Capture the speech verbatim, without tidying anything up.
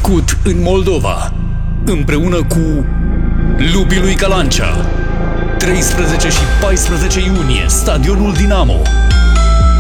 născut în Moldova, împreună cu Lubii lui Calancea. treisprezece și paisprezece iunie, Stadionul Dinamo.